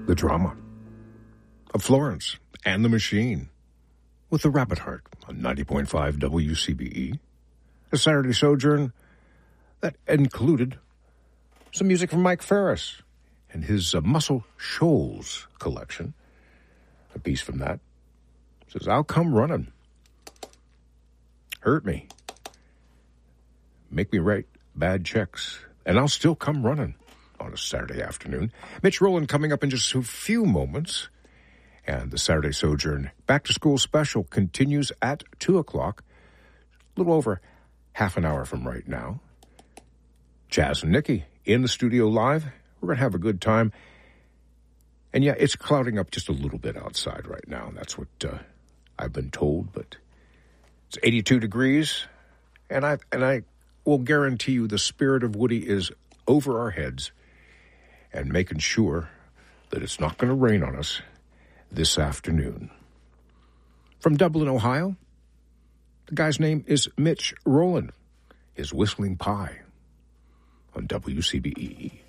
The drama of Florence and the Machine with the Rabbit Heart on 90.5 WCBE. A Saturday Sojourn that included some music from Mike Ferris and his Muscle Shoals collection. A piece from that says, I'll come running. Hurt me. Make me write bad checks. And I'll still come running on a Saturday afternoon. Mitch Rowland coming up in just a few moments. And the Saturday Sojourn Back to School Special continues at 2 o'clock. A little over half an hour from right now. Jazz and Nikki in the studio live. We're going to have a good time. And yeah, it's clouding up just a little bit outside right now. That's what I've been told. But it's 82 degrees. And I will guarantee you the spirit of Woody is over our heads and making sure that it's not going to rain on us this afternoon. From Dublin, Ohio, the guy's name is Mitch Rowland. His Whistling Pie on WCBE.